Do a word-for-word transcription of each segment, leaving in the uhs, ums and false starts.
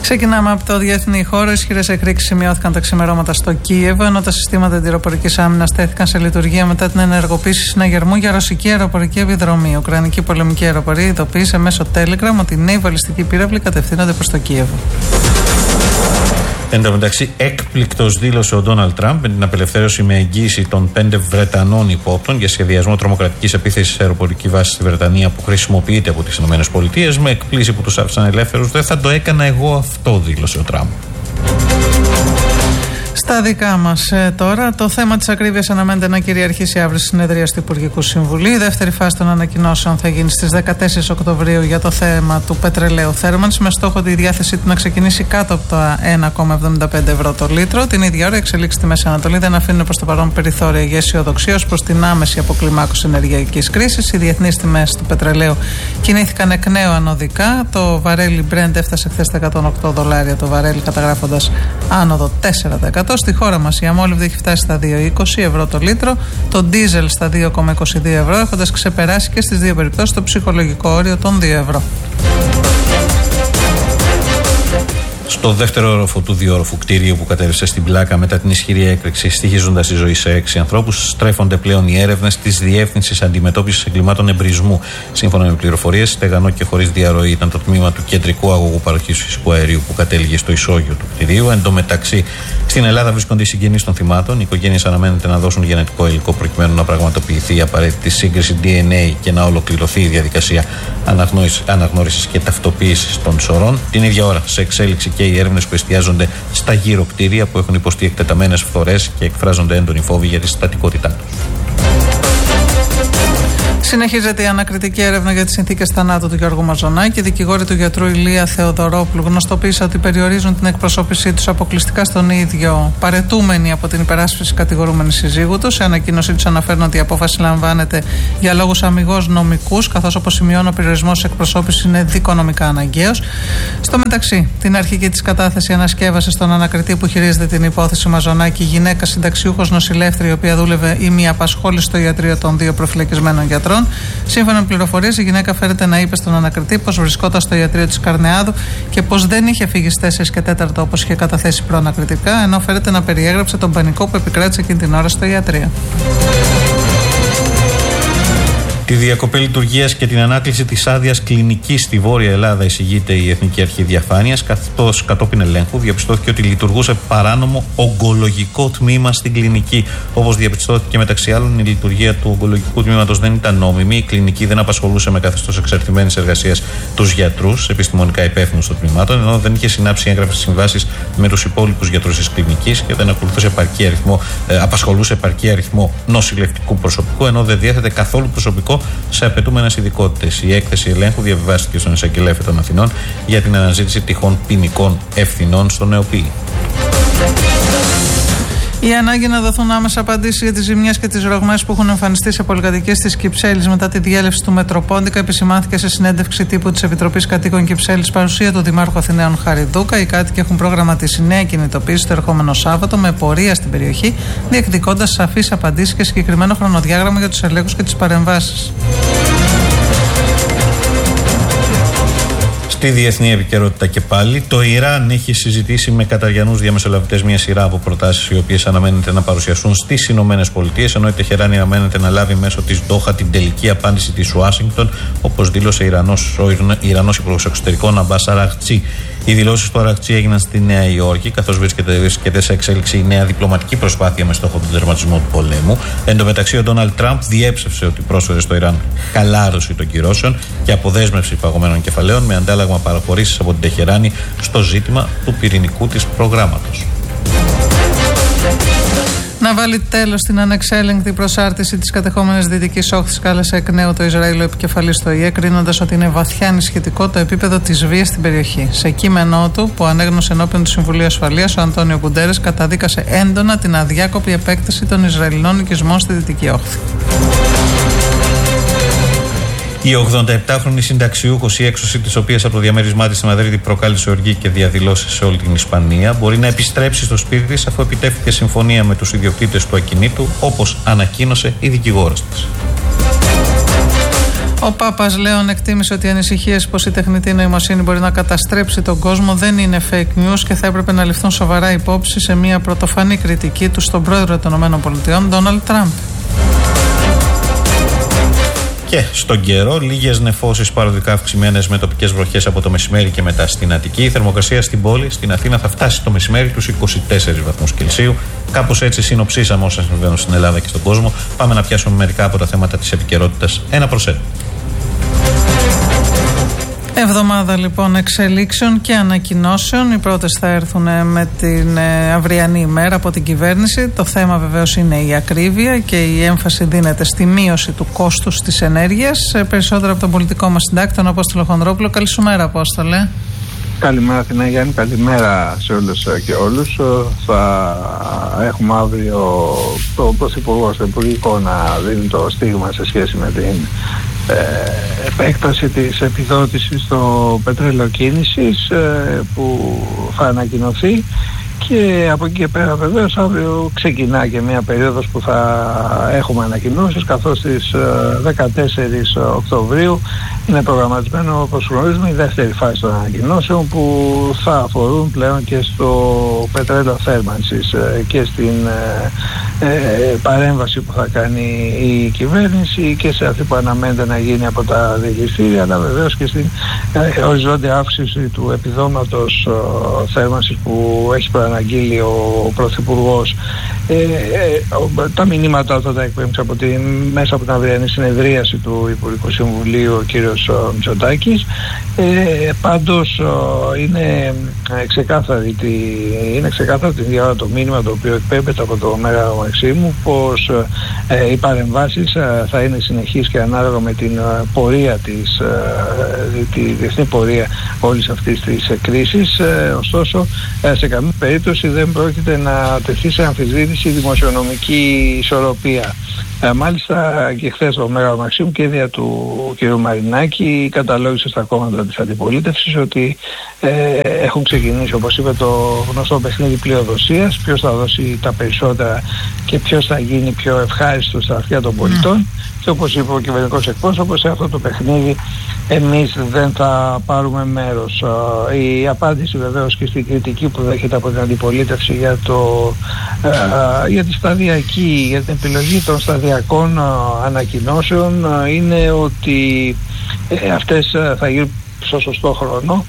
Ξεκινάμε από το διεθνή χώρο. Ισχυρές εκρήξεις σημειώθηκαν τα ξημερώματα στο Κίεβο, ενώ τα συστήματα αντιεροπορικής άμυνας τέθηκαν σε λειτουργία μετά την ενεργοποίηση συναγερμού για ρωσική αεροπορική επιδρομή. Η Ουκρανική πολεμική αεροπορία ειδοποίησε μέσω Telegram ότι οι νέοι βαλιστικοί πύραυλοι κατευθύνονται προς το Κίεβο. Εν τω μεταξύ, έκπληκτος δήλωσε ο Ντόναλντ Τραμπ με την απελευθέρωση με εγγύηση των πέντε Βρετανών υπόπτων για σχεδιασμό τρομοκρατικής επίθεσης σε αεροπορική βάση στη Βρετανία που χρησιμοποιείται από τις ΗΠΑ. Με εκπλήσει που τους άφησαν ελεύθερους. Δεν θα το έκανα εγώ αυτό, δήλωσε ο Τραμπ. Στα δικά μας ε, τώρα, το θέμα της ακρίβειας αναμένεται να κυριαρχήσει αύριο στη συνεδρία του Υπουργικού Συμβουλίου. Η δεύτερη φάση των ανακοινώσεων θα γίνει στις δεκατέσσερις Οκτωβρίου για το θέμα του πετρελαίου θέρμανσης, με στόχο τη διάθεσή του να ξεκινήσει κάτω από τα ένα κόμμα εβδομήντα πέντε ευρώ το λίτρο. Την ίδια ώρα, οι εξελίξεις στη Μέση Ανατολή δεν αφήνουν προς το παρόν περιθώρια για αισιοδοξία ως προς την άμεση αποκλιμάκωση ενεργειακής κρίσης. Οι διεθνείς τιμές του πετρελαίου κινήθηκαν εκ νέου ανωδικά. Το βαρέλι Brent έφτασε χθες τα εκατόν οκτώ δολάρια το βαρέλι, καταγράφοντας άνοδο τέσσερα τοις εκατό. Στη χώρα μας η αμόλυβδη έχει φτάσει στα δύο κόμμα είκοσι ευρώ το λίτρο, το ντίζελ στα δύο κόμμα είκοσι δύο ευρώ, έχοντας ξεπεράσει και στις δύο περιπτώσεις το ψυχολογικό όριο των δύο ευρώ. Στο δεύτερο όροφο του διόροφου κτίριου που κατέρευσε στην Πλάκα μετά την ισχυρή έκρηξη, στοιχίζοντας τη ζωή σε έξι ανθρώπους, στρέφονται πλέον οι έρευνες της Διεύθυνσης Αντιμετώπισης Εγκλημάτων Εμπρισμού. Σύμφωνα με πληροφορίες, στεγανό και χωρίς διαρροή ήταν το τμήμα του κεντρικού αγωγού παροχής φυσικού αερίου που κατέληγε στο ισόγειο του κτιρίου. Εν τω μεταξύ, στην Ελλάδα βρίσκονται οι συγγενείς των θυμάτων. Οι οικογένειες αναμένεται να δώσουν γενετικό υλικό προκειμένου να πραγματοποιηθεί η απαραίτητη σύγκριση ντι εν έι και να ολοκληρωθεί η διαδικασία αναγνώρισης και ταυτοποίησης των σωρών. Την ίδια ώρα, σε εξέλιξη και οι έρευνες που εστιάζονται στα γύρω κτίρια που έχουν υποστεί εκτεταμένες φθορές και εκφράζονται έντονοι φόβοι για τη στατικότητά τους. Συνεχίζεται η ανακριτική έρευνα για τις συνθήκες θανάτου του Γιώργου Μαζονάκη. Οι δικηγόροι του γιατρού Ηλία Θεοδωρόπουλου γνωστοποίησαν ότι περιορίζουν την εκπροσώπησή τους αποκλειστικά στον ίδιο, παρετούμενοι από την υπεράσπιση κατηγορούμενη συζύγου του. Σε ανακοίνωσή τους αναφέρουν ότι η απόφαση λαμβάνεται για λόγους αμιγώς νομικούς, καθώς όπως σημειώνω ο περιορισμός της εκπροσώπησης είναι δικονομικά αναγκαίος. Στο μεταξύ, την αρχική της κατάθεση ανασκεύασε στον ανακριτή που χειρίζεται την υπόθεση Μαζονάκη γυναίκα συνταξιούχος νοσηλεύτρια, η οποία δούλευε ημιαπασχόληση στο ιατρείο των δύο προφυλακισμένων γιατρών. Σύμφωνα με πληροφορίες, η γυναίκα φέρεται να είπε στον ανακριτή πως βρισκόταν στο ιατρείο της Καρνεάδου και πως δεν είχε φύγει στις τέσσερις και τέταρτο όπως είχε καταθέσει προανακριτικά, ενώ φέρεται να περιέγραψε τον πανικό που επικράτησε εκείνη την ώρα στο ιατρείο. Τη διακοπή λειτουργίας και την ανάκληση της άδειας κλινικής στη Βόρεια Ελλάδα εισηγείται η Εθνική Αρχή Διαφάνειας, καθώς κατόπιν ελέγχου διαπιστώθηκε ότι λειτουργούσε παράνομο ογκολογικό τμήμα στην κλινική. Όπως διαπιστώθηκε μεταξύ άλλων, η λειτουργία του ογκολογικού τμήματος δεν ήταν νόμιμη, η κλινική δεν απασχολούσε με καθεστώς εξαρτημένης εργασίας τους γιατρούς, επιστημονικά υπεύθυνους των τμήματων, ενώ δεν είχε συνάψει έγγραφες συμβάσεις με τους υπόλοιπους γιατρούς της κλινικής και δεν ακολουθούσε επαρκή αριθμό, ε, απασχολούσε επαρκή αριθμό νοσηλευτικού προσωπικού, ενώ δεν διέθετε καθόλου προσωπικό σε απαιτούμενες ειδικότητες. Η έκθεση ελέγχου διαβιβάστηκε στον Εισαγγελέα των Αθηνών για την αναζήτηση τυχόν ποινικών ευθυνών στον νεοποιή. Η ανάγκη να δοθούν άμεσα απαντήσεις για τις ζημιές και τις ρογμές που έχουν εμφανιστεί σε πολυκατοικίες της Κυψέλης μετά τη διέλευση του Μετροπόντικα επισημάνθηκε σε συνέντευξη τύπου της Επιτροπής Κατοίκων Κυψέλης παρουσία του Δημάρχου Αθηναίων Χαριδούκα. Οι κάτοικοι έχουν προγραμματίσει νέα κινητοποίηση το ερχόμενο Σάββατο με πορεία στην περιοχή, διεκδικώντας σαφείς απαντήσεις και συγκεκριμένο χρονοδιάγραμμα για τους ελέγχους και τις παρεμβάσεις. Στη διεθνή επικαιρότητα και πάλι, το Ιράν έχει συζητήσει με καταριανούς διαμεσολαβητές μια σειρά από προτάσεις οι οποίες αναμένεται να παρουσιαστούν στις Ηνωμένες Πολιτείες, ενώ η Τεχεράνη αναμένεται να λάβει μέσω της Ντόχα την τελική απάντηση της Ουάσιγκτον, όπως δήλωσε ο Ιρανός, ο Ιρανός Υπουργός Εξωτερικών Αμπάς Αραγτσί. Οι δηλώσεις του Αραγτσί έγιναν στη Νέα Υόρκη, καθώς βρίσκεται, βρίσκεται σε εξέλιξη η νέα διπλωματική προσπάθεια με στόχο τον τερματισμό του πολέμου. Εν τω μεταξύ, ο Ντόναλντ Τραμπ διέψευσε ότι πρόσφερε στο Ιράν χαλάρωση των κυρώσεων και αποδέσμευση παγωμένων κεφαλαίων με αντάλλαγμα παραχωρήσεις από την Τεχεράνη στο ζήτημα του πυρηνικού της προγράμματος. Να βάλει τέλος στην ανεξέλεγκτη προσάρτηση της κατεχόμενης Δυτικής Όχθης, κάλεσε εκ νέου το Ισραήλ ο επικεφαλής του ΟΗΕ, κρίνοντας ότι είναι βαθιά ανησυχητικό το επίπεδο της βίας στην περιοχή. Σε κείμενό του, που ανέγνωσε ενώπιον του Συμβουλίου Ασφαλείας, ο Αντώνιο Γκουντέρες καταδίκασε έντονα την αδιάκοπη επέκταση των Ισραηλινών οικισμών στη Δυτική Όχθη. Η ογδονταεπτάχρονη συνταξιούχος, η έξωση της οποίας από το διαμέρισμά της στη Μαδρίτη προκάλεσε οργή και διαδηλώσεις σε όλη την Ισπανία, μπορεί να επιστρέψει στο σπίτι της αφού επιτεύχθηκε συμφωνία με τους ιδιοκτήτες του ακινήτου, όπως ανακοίνωσε η δικηγόρος της. Ο Πάπας Λέων εκτίμησε ότι οι ανησυχίες πως η τεχνητή νοημοσύνη μπορεί να καταστρέψει τον κόσμο δεν είναι fake news και θα έπρεπε να ληφθούν σοβαρά υπόψη σε μια πρωτοφανή κριτική του στον πρόεδρο των ΗΠΑ, Ντόναλντ Τραμπ. Και στον καιρό, λίγες νεφώσεις παροδικά αυξημένες με τοπικές βροχές από το μεσημέρι και μετά στην Αττική. Η θερμοκρασία στην πόλη, στην Αθήνα, θα φτάσει το μεσημέρι τους είκοσι τέσσερις βαθμούς Κελσίου. Κάπως έτσι συνοψίσαμε όσα συμβαίνουν στην Ελλάδα και στον κόσμο. Πάμε να πιάσουμε μερικά από τα θέματα της επικαιρότητας ένα προς ένα. Εβδομάδα λοιπόν εξελίξεων και ανακοινώσεων. Οι πρώτες θα έρθουν με την ε, αυριανή ημέρα από την κυβέρνηση. Το θέμα βεβαίως είναι η ακρίβεια και η έμφαση δίνεται στη μείωση του κόστους της ενέργειας. Ε, περισσότερο από τον πολιτικό μας συντάκτη, τον Απόστολο Χονδρόπουλο. Καλησπέρα, Απόστολε. Καλημέρα, Αθηνά Γιάννη. Καλημέρα σε όλους και όλους. Θα έχουμε αύριο το Πρωθυπουργό στο Υπουργικό να δίνει το στίγμα σε σχέση με την Ε, επέκταση της επιδότησης στο πετρέλαιο κίνησης ε, που θα ανακοινωθεί, και από εκεί και πέρα βεβαίως αύριο ξεκινά και μια περίοδος που θα έχουμε ανακοινώσεις, καθώς στις ε, δεκατέσσερις Οκτωβρίου είναι προγραμματισμένο, όπως γνωρίζουμε, η δεύτερη φάση των ανακοινώσεων που θα αφορούν πλέον και στο πετρέλαιο θέρμανσης ε, και στην ε, ε, παρέμβαση που θα κάνει η κυβέρνηση και σε αυτή που αναμένεται να γίνει από τα δικαστήρια, αλλά βεβαίως και στην ε, οριζόντια αύξηση του επιδόματος ε, θέρμανσης που έχει προαναγγείλει ο Πρωθυπουργός. Ε, ε, τα μηνύματα θα τα εκπέμψει από τη, μέσα από την αυριανή συνεδρίαση του Υπουργικού Συμβουλίου ο κύριος Μητσοτάκης. Ε, πάντως είναι ξεκάθαρη τη, είναι ξεκάθαρο την διάρκεια το μήνυμα το οποίο εκπέμπεται από το Μέγαρο Μαξίμου, πως ε, οι παρεμβάσεις ε, θα είναι συνεχείς και ανάλογα με την ε, πορεία της ε, τη διεθνή πορεία όλης αυτής της ε, κρίσης. Ε, ωστόσο ε, σε καμία περίπτωση δεν πρόκειται να τεθεί σε αμφισβήτηση η δημοσιονομική ισορροπία. Ε, μάλιστα και χθες το Μέγαρο Μαξίμου και δια του κ. Μαρινάκη καταλόγησε στα κόμματα της αντιπολίτευσης ότι ε, έχουν ξεκινήσει, όπως είπε, το γνωστό παιχνίδι πλειοδοσίας, ποιος θα δώσει τα περισσότερα και ποιος θα γίνει πιο ευχάριστος στα αυτιά των πολιτών. Και όπως είπε ο κυβερνητικός εκπρόσωπος, σε αυτό το παιχνίδι εμείς δεν θα πάρουμε μέρος. Η απάντηση βεβαίως και στην κριτική που δέχεται από την αντιπολίτευση για, το, για τη σταδιακή, για την επιλογή των σταδιακών ανακοινώσεων είναι ότι αυτές θα γίνουν στο σωστό χρόνο.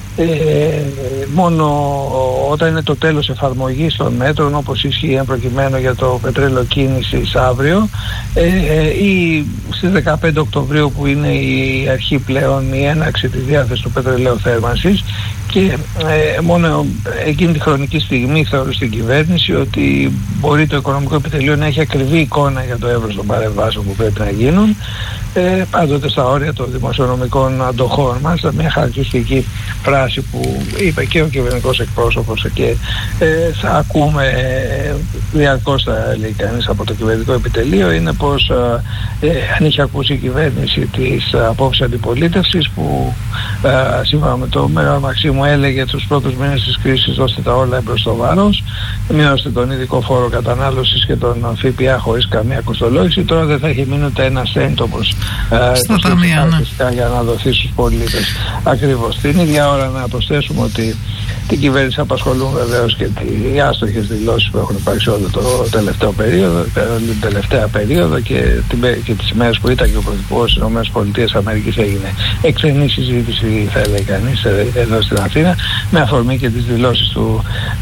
Ε, μόνο όταν είναι το τέλος εφαρμογής των μέτρων, όπως ισχύει προκειμένου για το πετρέλαιο κίνησης αύριο ε, ή στις δεκαπέντε Οκτωβρίου που είναι η αρχή πλέον η έναρξη της διάθεσης του πετρελαίου θέρμανσης, και ε, μόνο εκείνη τη χρονική στιγμή θεωρώ στην κυβέρνηση ότι μπορεί το Οικονομικό Επιτελείο να έχει ακριβή εικόνα για το εύρος των παρεμβάσεων που πρέπει να γίνουν, ε, πάντοτε στα όρια των δημοσιονομικών αντοχών μας. Μια χαρακτηριστική φράση που είπε και ο κυβερνητικός εκπρόσωπος και ε, θα ακούμε ε, διαρκώς, θα λέει κανείς, από το Κυβερνητικό Επιτελείο, είναι πως ε, αν είχε ακούσει η κυβέρνηση της απόψης αντιπολίτευσης που ε, σύμφωνα με το Μέγαρο Μαξίμου έλεγε τους πρώτους μήνες της κρίσης δώστε τα όλα έμπρος στο βάρος, μειώστε τον ειδικό φόρο κατανάλωσης και τον ΦΠΑ χωρίς καμία κοστολόγηση, τώρα δεν θα έχει μείνει ούτε ένα σέντ όπως στα ταμεία, ναι, για να δοθεί στους πολίτες. Ακριβώς. Την ίδια ώρα να προσθέσουμε ότι την κυβέρνηση απασχολούν βεβαίως και οι άστοχες δηλώσεις που έχουν υπάρξει όλο το τελευταίο περίοδο, την τελευταία περίοδο και, την, και τις ημέρες που ήταν και ο Πρωθυπουργός στις ΗΠΑ έγινε εκτενή συζήτηση, θα έλεγε κανείς, εδώ στην Αθήνα, με αφορμή και τις δηλώσεις του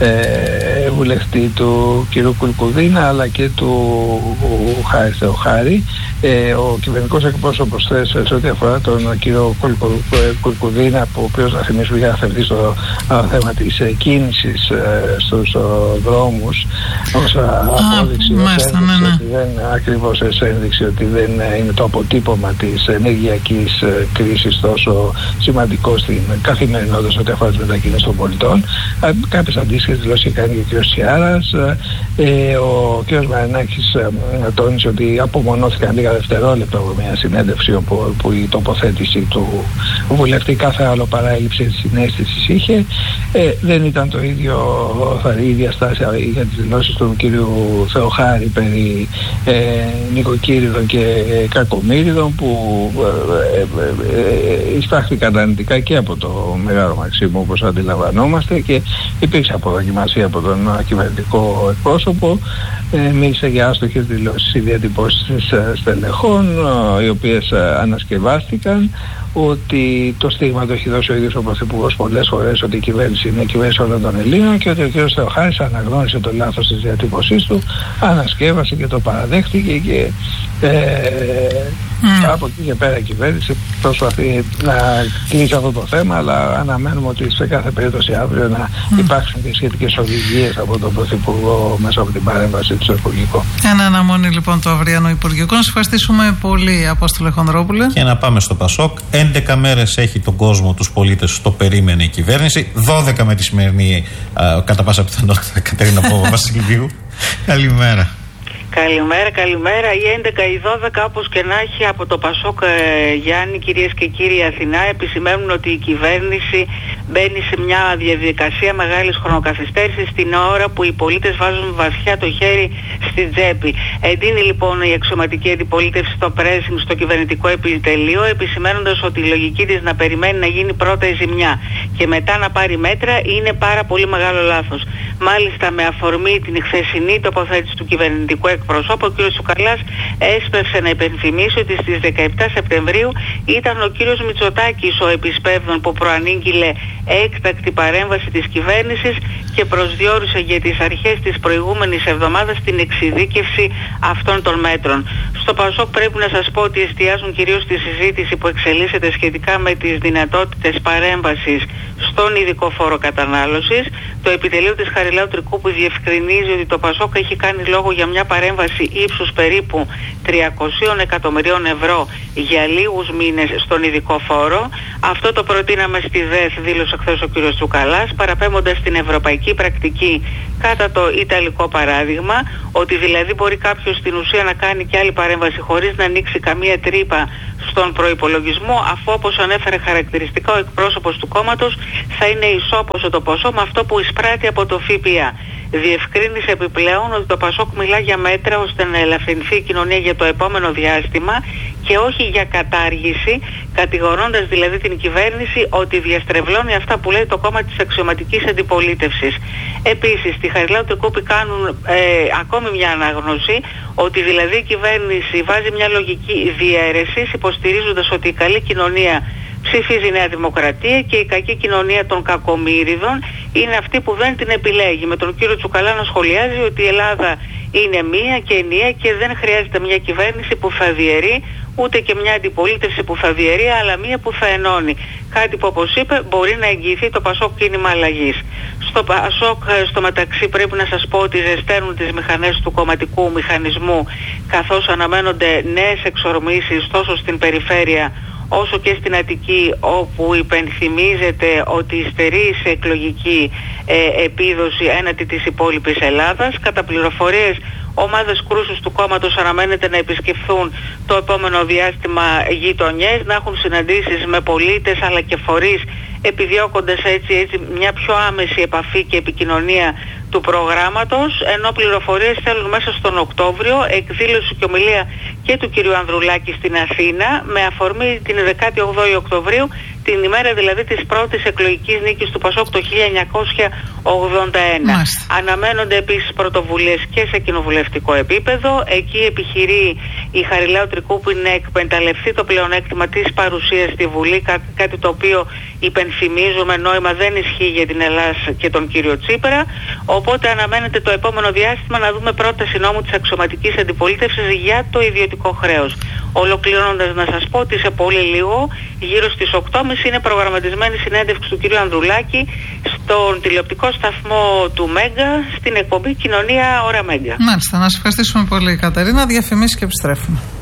ε, βουλευτή του κ. Κουλκουδίνα αλλά και του Χάρη Θεοχάρη. Ε, ο κυβερνητικός εκπρόσωπος θες σε ό,τι αφορά τον κ. Κουλκουδίνα, που ο οποίος, να θυμίσουμε, για να αφαιρθεί στο α, θέμα της ε, κίνησης ε, στους ο, δρόμους ως απόδειξη, μάλιστα, ναι, ναι. ότι δεν, ακριβώς ως ένδειξη ότι δεν είναι το αποτύπωμα της ενεργειακής ε, κρίσης τόσο σημαντικό στην καθημερινότητα ό,τι Συμμετοχές Μετακίνησης των Πολιτών. Κάποιες αντίστοιχες δηλώσεις κάνει και ο κ. Σιάρας. Ε, ο κ. Μαρινάκης ε, τόνισε ότι απομονώθηκαν λίγα δευτερόλεπτα από μια συνέντευξη όπου, που η τοποθέτηση του βουλευτή κάθε άλλο παράελλειψη της συναίσθησης είχε. Ε, δεν ήταν το ίδιο, θα η ίδια στάση για τις δηλώσεις του κ. Θεοχάρη περί ε, νοικοκύριδων και ε, κακομύριδων που ε, ε, ε, ειστάχθηκαν αρνητικά και από το Μεγάλο Μαξίμου, όπως αντιλαμβανόμαστε, και υπήρξε αποδοκιμασία από τον κυβερνητικό εκπρόσωπο. Ε, μίλησε για άστοχες δηλώσεις ή διατυπώσεις στελεχών, οι οποίες ανασκευάστηκαν, ότι το στίγμα το έχει δώσει ο ίδιος ο Πρωθυπουργός πολλές φορές, ότι η κυβέρνηση είναι η κυβέρνηση όλων των Ελλήνων, και ότι ο κ. Θεοχάρης αναγνώρισε το λάθος της διατύπωσής του, ανασκεύασε και το παραδέχτηκε, και ε, mm. από εκεί και πέρα η κυβέρνηση προσπαθεί να κλείσει αυτό το θέμα, αλλά αναμένουμε ότι σε κάθε περίπτωση αύριο να mm. υπάρξουν και σχετικές οδηγίες από τον Πρωθυπουργό μέσα από την παρέμβαση του στο Υπουργικό. Ένα αναμονή λοιπόν το αυριανό Υπουργικό. Να σας ευχαριστήσουμε πολύ, Απόστολε Χονδρόπουλε. Και να πάμε στο Πασόκ. έντεκα μέρες έχει τον κόσμο, τους πολίτες, το περίμενε η κυβέρνηση. δώδεκα με τη σημερινή, α, κατά πάσα πιθανότητα, Κατερίνα Παπαβασιλείου. Καλημέρα. Καλημέρα, καλημέρα. Οι έντεκα ή δώδεκα, όπως και να έχει, από το Πασόκ, ε, Γιάννη, κυρίες και κύριοι Αθηνά, επισημαίνουν ότι η κυβέρνηση μπαίνει σε μια διαδικασία μεγάλης χρονοκαθυστέρησης την ώρα που οι πολίτες βάζουν βαθιά το χέρι στην τσέπη. Εντείνει λοιπόν η αξιωματική αντιπολίτευση στο πρέσινγκ στο κυβερνητικό επιτελείο, επισημαίνοντας ότι η λογική της να περιμένει να γίνει πρώτα η ζημιά και μετά να πάρει μέτρα είναι πάρα πολύ μεγάλο λάθος. Μάλιστα, με αφορμή την χθεσινή τοποθέτηση του κυβερνητικού εκπροσώπου, ο κ. Τσουκαλάς έσπευσε να υπενθυμίσει ότι στις δεκαεπτά Σεπτεμβρίου ήταν ο κ. Μητσοτάκης ο επισπεύδων που προανήγγειλε έκτακτη παρέμβαση της κυβέρνησης και προσδιορίσε για τις αρχές της προηγούμενης εβδομάδας την εξειδίκευση αυτών των μέτρων. Στο Πασόκ πρέπει να σας πω ότι εστιάζουν κυρίως στη συζήτηση που εξελίσσεται σχετικά με τις δυνατότητες παρέμβασης στον ειδικό φόρο κατανάλωσης. Το επιτελείο της Χαριλάου Τρικούπου διευκρινίζει ότι το Πασόκ έχει κάνει λόγο για μια παρέμβαση ύψους περίπου τριακόσια εκατομμυρίων ευρώ για λίγους μήνες στον ειδικό φόρο. Αυτό το προτείναμε στη ΔΕΘ, δήλωσε χθες ο κ. Τσουκαλάς, παραπέμποντας στην ευρωπαϊκή πρακτική κατά το ιταλικό παράδειγμα, ότι δηλαδή μπορεί κάποιος στην ουσία να κάνει και άλλη παρέμβαση χωρίς να ανοίξει καμία τρύπα στον προϋπολογισμό, αφού όπως ανέφερε χαρακτηριστικά ο εκπρόσωπος του κόμματος θα είναι ισόποσο το ποσό με αυτό που εισπράττει από το ΦΠΑ. Διευκρίνησε επιπλέον ότι το Πασόκ μιλά για μέτρα ώστε να ελαφρυνθεί η κοινωνία για το επόμενο διάστημα και όχι για κατάργηση, κατηγορώντας δηλαδή την κυβέρνηση ότι διαστρεβλώνει αυτά που λέει το κόμμα της αξιωματικής αντιπολίτευσης. Επίσης, στη Χαριλάου Τρικούπη κάνουν ε, ακόμη μια ανάγνωση ότι δηλαδή η κυβέρνηση βάζει μια λογική διαίρεσης, υποστηρίζοντας ότι η καλή κοινωνία ψηφίζει Νέα Δημοκρατία και η κακή κοινωνία των κακομύριδων είναι αυτή που δεν την επιλέγει. Με τον κύριο Τσουκαλά να σχολιάζει ότι η Ελλάδα είναι μία και ενιαία και δεν χρειάζεται μια κυβέρνηση που θα διαιρεί, ούτε και μια αντιπολίτευση που θα διαιρεί, αλλά μία που θα ενώνει. Κάτι που, όπως είπε, μπορεί να εγγυηθεί το Πασόκ κίνημα αλλαγής. Στο Πασόκ, στο μεταξύ, πρέπει να σας πω ότι ζεσταίνουν τις μηχανές του κομματικού μηχανισμού, καθώς αναμένονται νέες εξορμήσεις τόσο στην περιφέρεια όσο και στην Αττική, όπου υπενθυμίζεται ότι υστερεί σε εκλογική ε, επίδοση έναντι της υπόλοιπης Ελλάδας. Κατά πληροφορίες, ομάδες κρούσους του κόμματος αναμένεται να επισκεφθούν το επόμενο διάστημα γειτονιές, να έχουν συναντήσεις με πολίτες αλλά και φορείς, επιδιώκοντας έτσι, έτσι μια πιο άμεση επαφή και επικοινωνία του προγράμματος, ενώ πληροφορίες θέλουν μέσα στον Οκτώβριο εκδήλωση και ομιλία και του κ. Ανδρουλάκη στην Αθήνα με αφορμή την δεκάτη όγδοη Οκτωβρίου, την ημέρα δηλαδή της πρώτης εκλογικής νίκης του Πασόκ το χίλια εννιακόσια ογδόντα ένα. Μάλιστα. Αναμένονται επίσης πρωτοβουλίες και σε κοινοβουλευτικό επίπεδο. Εκεί επιχειρεί η Χαριλάου Τρικούπου να εκμεταλλευτεί το πλεονέκτημα της παρουσίας στη Βουλή, κά, κάτι το οποίο υπενθυμίζουμε νόημα δεν ισχύει για την Ελλάδα και τον κύριο Τσίπρα. Οπότε αναμένεται το επόμενο διάστημα να δούμε πρόταση νόμου της αξιωματικής αντιπολίτευσης για το ιδιωτικό χρέος. Ολοκληρώνοντας να σας πω ότι σε πολύ λίγο, γύρω στις οκτώ και τριάντα είναι προγραμματισμένη συνέντευξη του κ. Ανδρουλάκη στον τηλεοπτικό σταθμό του Μέγκα, στην εκπομπή Κοινωνία Ώρα Μέγκα. Μάλιστα, να σας ευχαριστήσουμε πολύ, Κατερίνα. Διαφημίσεις και επιστρέφουμε.